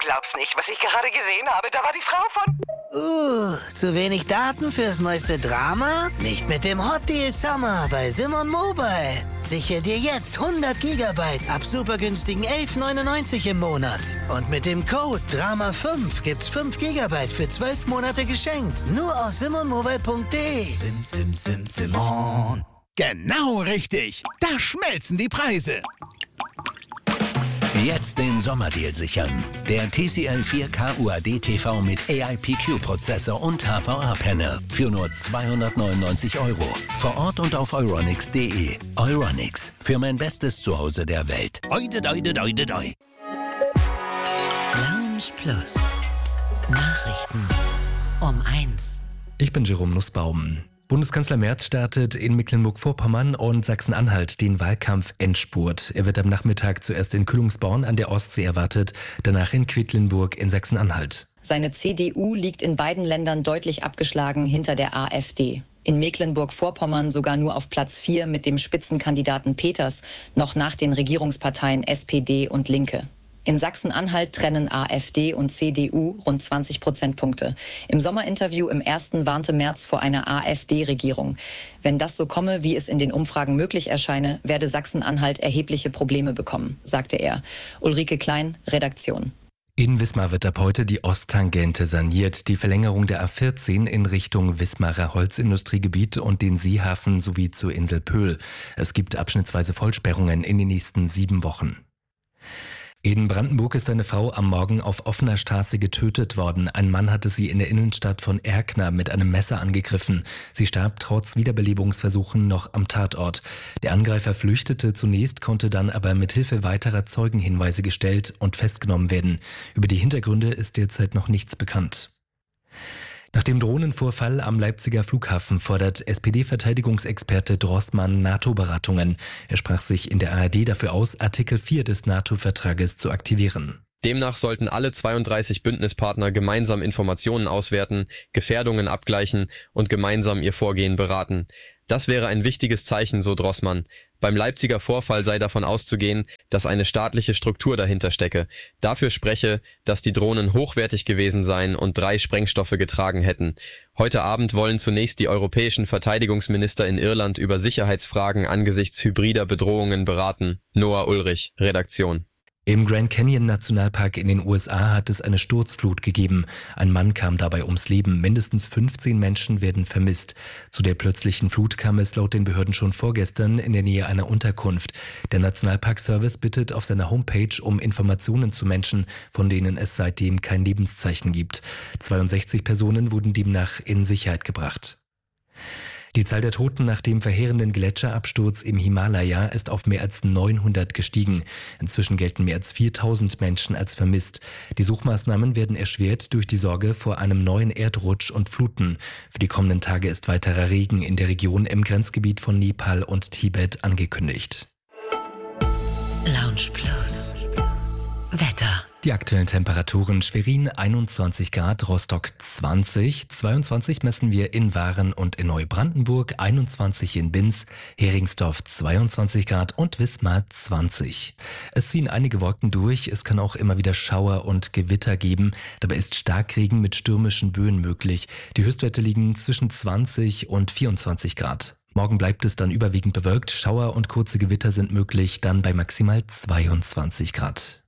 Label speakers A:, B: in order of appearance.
A: glaubst nicht, was ich gerade gesehen habe. Da war die Frau von...
B: Zu wenig Daten fürs neueste Drama? Nicht mit dem Hot Deal Summer bei Simon Mobile. Sichere dir jetzt 100 Gigabyte ab super günstigen 11,99 im Monat. Und mit dem Code DRAMA5 gibt's 5 Gigabyte für 12 Monate geschenkt. Nur aus simonmobile.de.
C: Simon. Genau richtig. Da schmelzen die Preise.
D: Jetzt den Sommerdeal sichern. Der TCL 4K UHD TV mit AIPQ-Prozessor und HVA-Panel für nur 299 €. Vor Ort und auf euronics.de. Euronics, für mein bestes Zuhause der Welt.
C: Oide, doide, doide, doi.
E: Lounge Plus. Nachrichten um 1.
F: Ich bin Jerome Nussbaum. Bundeskanzler Merz startet in Mecklenburg-Vorpommern und Sachsen-Anhalt den Wahlkampf-Endspurt. Er wird am Nachmittag zuerst in Kühlungsborn an der Ostsee erwartet, danach in Quedlinburg in Sachsen-Anhalt.
G: Seine CDU liegt in beiden Ländern deutlich abgeschlagen hinter der AfD. In Mecklenburg-Vorpommern sogar nur auf Platz 4 mit dem Spitzenkandidaten Peters, noch nach den Regierungsparteien SPD und Linke. In Sachsen-Anhalt trennen AfD und CDU rund 20 Prozentpunkte. Im Sommerinterview im Ersten warnte Merz vor einer AfD-Regierung. Wenn das so komme, wie es in den Umfragen möglich erscheine, werde Sachsen-Anhalt erhebliche Probleme bekommen, sagte er. Ulrike Klein, Redaktion.
F: In Wismar wird ab heute die Osttangente saniert. Die Verlängerung der A14 in Richtung Wismarer Holzindustriegebiet und den Seehafen sowie zur Insel Pöhl. Es gibt abschnittsweise Vollsperrungen in den nächsten 7 Wochen. In Brandenburg ist eine Frau am Morgen auf offener Straße getötet worden. Ein Mann hatte sie in der Innenstadt von Erkner mit einem Messer angegriffen. Sie starb trotz Wiederbelebungsversuchen noch am Tatort. Der Angreifer flüchtete zunächst, konnte dann aber mit Hilfe weiterer Zeugenhinweise gestellt und festgenommen werden. Über die Hintergründe ist derzeit noch nichts bekannt. Nach dem Drohnenvorfall am Leipziger Flughafen fordert SPD-Verteidigungsexperte Drossmann NATO-Beratungen. Er sprach sich in der ARD dafür aus, Artikel 4 des NATO-Vertrages zu aktivieren.
H: Demnach sollten alle 32 Bündnispartner gemeinsam Informationen auswerten, Gefährdungen abgleichen und gemeinsam ihr Vorgehen beraten. Das wäre ein wichtiges Zeichen, so Drossmann. Beim Leipziger Vorfall sei davon auszugehen, dass eine staatliche Struktur dahinter stecke. Dafür spreche, dass die Drohnen hochwertig gewesen seien und 3 Sprengstoffe getragen hätten. Heute Abend wollen zunächst die europäischen Verteidigungsminister in Irland über Sicherheitsfragen angesichts hybrider Bedrohungen beraten. Noah Ulrich, Redaktion.
F: Im Grand Canyon Nationalpark in den USA hat es eine Sturzflut gegeben. Ein Mann kam dabei ums Leben. Mindestens 15 Menschen werden vermisst. Zu der plötzlichen Flut kam es laut den Behörden schon vorgestern in der Nähe einer Unterkunft. Der Nationalpark-Service bittet auf seiner Homepage um Informationen zu Menschen, von denen es seitdem kein Lebenszeichen gibt. 62 Personen wurden demnach in Sicherheit gebracht. Die Zahl der Toten nach dem verheerenden Gletscherabsturz im Himalaya ist auf mehr als 900 gestiegen. Inzwischen gelten mehr als 4000 Menschen als vermisst. Die Suchmaßnahmen werden erschwert durch die Sorge vor einem neuen Erdrutsch und Fluten. Für die kommenden Tage ist weiterer Regen in der Region im Grenzgebiet von Nepal und Tibet angekündigt.
E: Lounge Plus. Wetter.
F: Die aktuellen Temperaturen: Schwerin 21 Grad, Rostock 20, 22 messen wir in Waren und in Neubrandenburg, 21 in Binz, Heringsdorf 22 Grad und Wismar 20. Es ziehen einige Wolken durch, es kann auch immer wieder Schauer und Gewitter geben. Dabei ist Starkregen mit stürmischen Böen möglich. Die Höchstwerte liegen zwischen 20 und 24 Grad. Morgen bleibt es dann überwiegend bewölkt, Schauer und kurze Gewitter sind möglich, dann bei maximal 22 Grad.